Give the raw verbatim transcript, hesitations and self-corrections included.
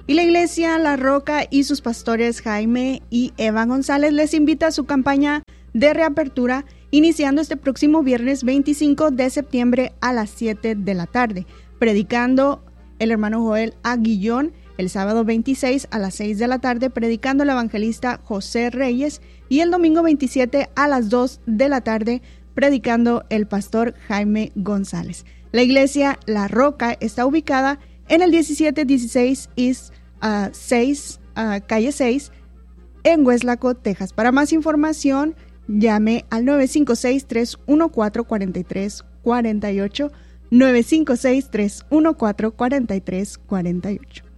Y la Iglesia La Roca y sus pastores Jaime y Eva González les invita a su campaña de reapertura, iniciando este próximo viernes veinticinco de septiembre a las siete de la tarde, predicando el hermano Joel Aguillón, el sábado veintiséis a las seis de la tarde, predicando el evangelista José Reyes, y el domingo veintisiete a las dos de la tarde, predicando el pastor Jaime González. La Iglesia La Roca está ubicada en el diecisiete dieciséis East uh, seis, uh, calle seis, en Weslaco, Texas. Para más información, llame al nueve cinco seis, tres uno cuatro, cuatro tres cuatro ocho, nueve cinco seis, tres uno cuatro, cuatro tres cuatro ocho.